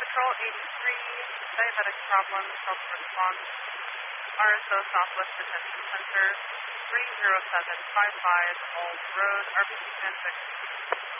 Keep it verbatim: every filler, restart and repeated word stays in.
Patrol eighty-three, diabetic problems, health response, R S O Southwest Detention Center, three zero seven five five Old Road, R B C ten six.